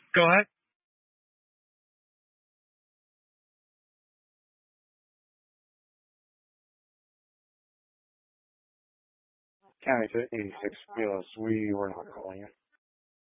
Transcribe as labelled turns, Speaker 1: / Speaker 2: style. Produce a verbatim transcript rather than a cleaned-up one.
Speaker 1: Go ahead.
Speaker 2: County to eighty-six, Wheelers, we were not calling you.